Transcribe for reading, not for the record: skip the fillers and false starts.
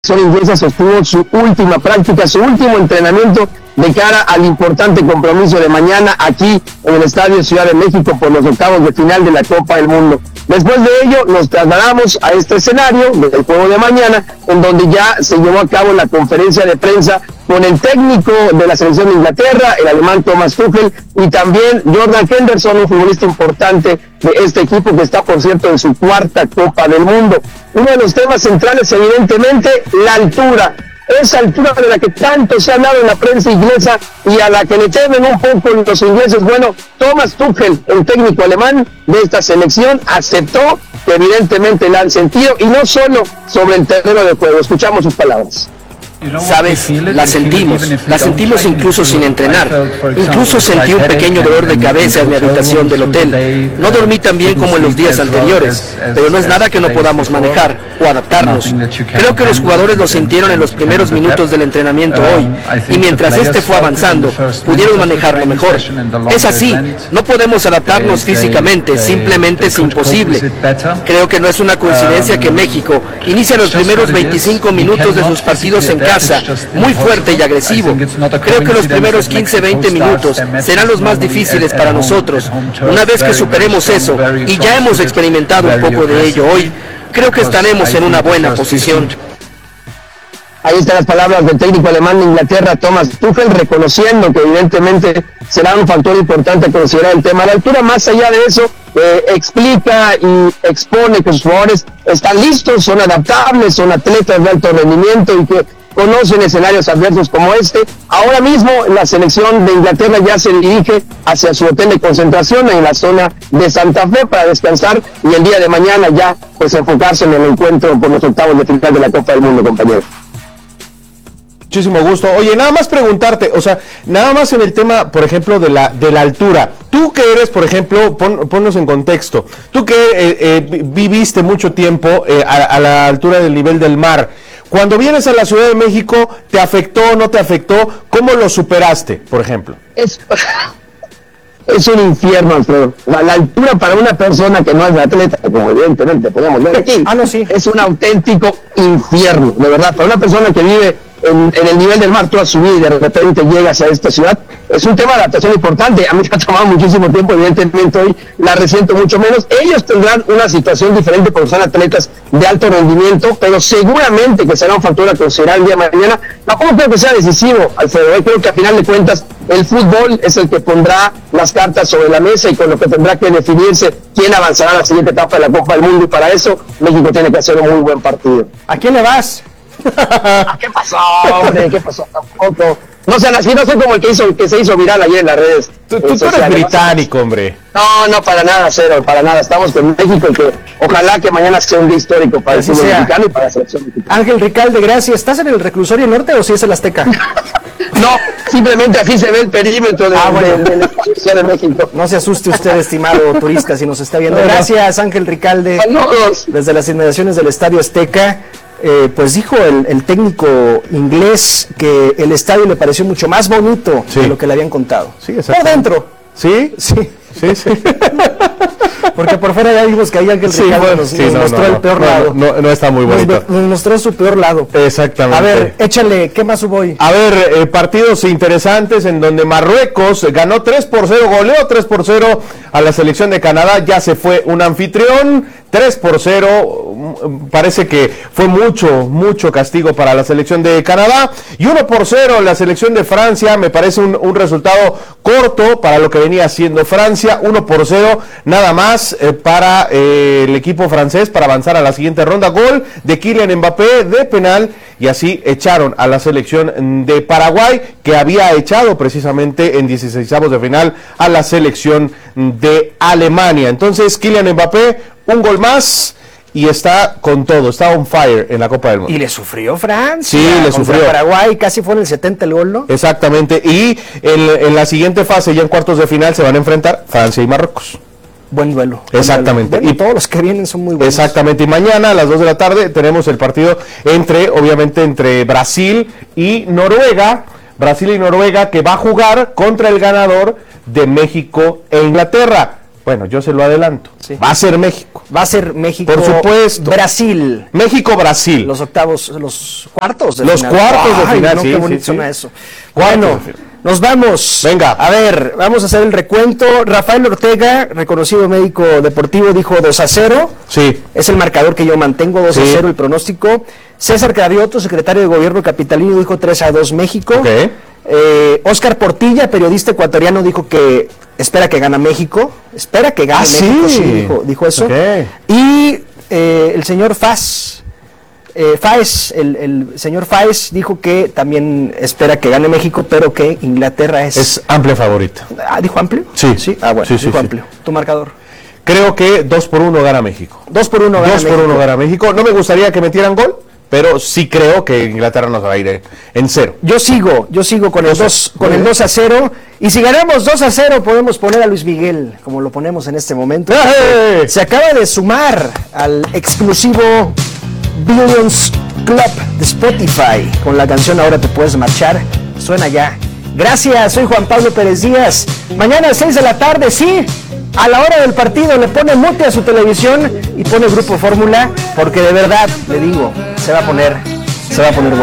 Inglesa sostuvo su última práctica, su último entrenamiento de cara al importante compromiso de mañana aquí en el Estadio Ciudad de México por los octavos de final de la Copa del Mundo. Después de ello nos trasladamos a este escenario del juego de mañana, en donde ya se llevó a cabo la conferencia de prensa con el técnico de la selección de Inglaterra, el alemán Thomas Tuchel, y también Jordan Henderson, un futbolista importante de este equipo que está, por cierto, en su cuarta Copa del Mundo. Uno de los temas centrales, evidentemente, la altura. Esa altura de la que tanto se ha hablado en la prensa inglesa y a la que le temen un poco los ingleses. Bueno, Thomas Tuchel, el técnico alemán de esta selección, aceptó que evidentemente la han sentido, y no solo sobre el terreno de juego. Escuchamos sus palabras. Sabes, la sentimos incluso sin entrenar. Incluso sentí un pequeño dolor de cabeza en mi habitación del hotel. No dormí tan bien como en los días anteriores, pero no es nada que no podamos manejar o adaptarnos. Creo que los jugadores lo sintieron en los primeros minutos del entrenamiento hoy, y mientras este fue avanzando, pudieron manejarlo mejor. Es así, no podemos adaptarnos físicamente, simplemente es imposible. Creo que no es una coincidencia que México inicia los primeros 25 minutos de sus partidos en casa muy fuerte y agresivo. Creo que los primeros 15-20 minutos serán los más difíciles para nosotros. Una vez que superemos eso, y ya hemos experimentado un poco de ello hoy, creo que estaremos en una buena posición. Ahí están las palabras del técnico alemán de Inglaterra, Thomas Tuchel, reconociendo que evidentemente será un factor importante a considerar el tema de la altura. Más allá de eso, explica y expone que sus jugadores están listos, son adaptables, son atletas de alto rendimiento y que conocen escenarios adversos como este. Ahora mismo la selección de Inglaterra ya se dirige hacia su hotel de concentración en la zona de Santa Fe para descansar, y el día de mañana ya pues enfocarse en el encuentro por los octavos de final de la Copa del Mundo, compañeros. Muchísimo gusto. Oye, nada más preguntarte, o sea, nada más en el tema, por ejemplo, de la altura. Tú que eres, por ejemplo, ponnos en contexto, tú que viviste mucho tiempo a la altura del nivel del mar, cuando vienes a la Ciudad de México, ¿te afectó o no te afectó? ¿Cómo lo superaste, por ejemplo? Es un infierno, Alfredo. La altura para una persona que no es atleta, como evidentemente podemos ver aquí, sí, es un auténtico infierno, de verdad. Para una persona que vive en el nivel del mar toda su vida y de repente llegas a esta ciudad, es un tema de adaptación importante. A mí me ha tomado muchísimo tiempo, evidentemente hoy la resiento mucho menos. Ellos tendrán una situación diferente porque son atletas de alto rendimiento, pero seguramente que será un factor a considerar el día de mañana. Tampoco creo que sea decisivo, Alfredo. Creo que a final de cuentas el fútbol es el que pondrá las cartas sobre la mesa y con lo que tendrá que definirse quién avanzará a la siguiente etapa de la Copa del Mundo, y para eso México tiene que hacer un muy buen partido. ¿A quién le vas? ¿Qué pasó, hombre? ¿Qué pasó? Tampoco. No sean así, no soy como el que se hizo viral ayer en las redes. Tú eres británico, hombre. No, para nada, cero, para nada. Estamos con México, que ojalá que mañana sea un día histórico para el fútbol mexicano y para la selección mexicana. Ángel Ricalde, gracias. ¿Estás en el reclusorio norte o si es el Azteca? No, simplemente aquí se ve el perímetro de la Ciudad de México. No se asuste usted, estimado turista, si nos está viendo. Gracias, Ángel Ricalde. Saludos. Desde las inmediaciones del Estadio Azteca. Pues dijo el técnico inglés que el estadio le pareció mucho más bonito de lo que le habían contado. Sí, por dentro. Sí. Porque por fuera ya vimos que ahí Ángel Ricalde nos mostró el peor lado. No está muy bonito. Nos mostró su peor lado. Exactamente. A ver, échale, ¿qué más hubo hoy? A ver, partidos interesantes en donde Marruecos ganó 3-0, goleó 3-0 a la selección de Canadá. Ya se fue un anfitrión, 3-0. Parece que fue mucho castigo para la selección de Canadá. Y 1-0 la selección de Francia. Me parece un resultado corto para lo que venía haciendo Francia. 1-0 nada más para el equipo francés para avanzar a la siguiente ronda. Gol de Kylian Mbappé de penal, y así echaron a la selección de Paraguay, que había echado precisamente en 16avos de final a la selección de Alemania. Entonces Kylian Mbappé, un gol más y está con todo, está on fire en la Copa del Mundo. Y le sufrió Francia. Sí, le sufrió. Paraguay casi fue en el 70 el gol, ¿no? Exactamente, y en la siguiente fase, ya en cuartos de final, se van a enfrentar Francia y Marruecos. Buen duelo. Exactamente. Y todos los que vienen son muy buenos. Exactamente. Y mañana a las 2 de la tarde tenemos el partido entre Brasil y Noruega. Brasil y Noruega, que va a jugar contra el ganador de México e Inglaterra. Bueno, yo se lo adelanto. Sí. Va a ser México. Va a ser México. Por supuesto. Brasil. México-Brasil. Los octavos, los cuartos de los final. cuartos de final, no, sí, qué bonito sí, suena sí. eso. Bueno, nos vamos. Venga. A ver, vamos a hacer el recuento. Rafael Ortega, reconocido médico deportivo, dijo 2-0. Sí. Es el marcador que yo mantengo, 2-0 Sí. el pronóstico. César Cravioto, secretario de Gobierno capitalino, dijo 3-2 México. Ok. Oscar Portilla, periodista ecuatoriano, dijo que espera que gane México. Espera que gane México, sí. dijo eso. Ok. Y el señor Fáez, el señor Fáez dijo que también espera que gane México, pero que Inglaterra Es amplia favorita. ¿Dijo amplio? Sí. Sí, bueno, Sí, sí, dijo sí. amplio. Tu marcador. Creo que 2-1 gana México. 2-1 gana 2-1 México. gana México. No me gustaría que metieran gol, pero sí creo que Inglaterra nos va a ir en 0. Yo sigo con el 2-0, y si ganamos 2-0 podemos poner a Luis Miguel, como lo ponemos en este momento. ¡Eh! Se acaba de sumar al exclusivo Billions Club de Spotify con la canción Ahora te puedes marchar. Suena ya. Gracias, soy Juan Pablo Pérez Díaz. Mañana a 6 de la tarde, sí, a la hora del partido le pone mute a su televisión y pone Grupo Fórmula, porque de verdad, le digo, se va a poner bueno.